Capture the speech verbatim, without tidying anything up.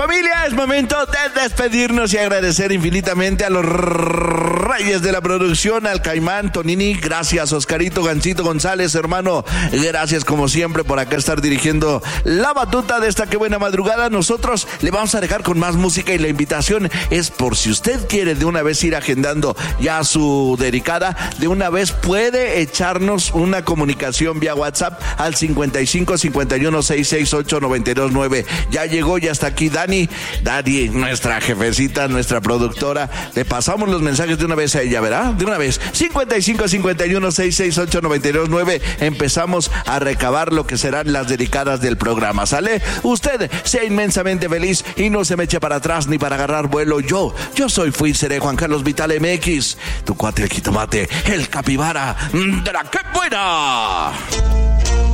Familia, es momento de despedirnos y agradecer infinitamente a los reyes de la producción, al Caimán, Tonini, gracias, Oscarito, Gancito González, hermano, gracias como siempre por acá estar dirigiendo la batuta de esta que buena madrugada. Nosotros le vamos a dejar con más música y la invitación es por si usted quiere de una vez ir agendando ya su dedicada, de una vez puede echarnos una comunicación vía WhatsApp al cincuenta y cinco, cincuenta y uno, sesenta y seis, ocho, noventa y dos, nueve. Ya llegó, ya está aquí Dani, Dani, nuestra jefecita, nuestra productora. Le pasamos los mensajes de una vez a ella, ¿verdad? De una vez. cincuenta y cinco, cincuenta y uno, sesenta y seis, ocho, noventa y dos, nueve. Empezamos a recabar lo que serán las dedicadas del programa, ¿sale? Usted sea inmensamente feliz y no se me eche para atrás ni para agarrar vuelo. Yo, yo soy, fui, seré Juan Carlos Vital M X, tu cuate el jitomate, el capibara de la que buena.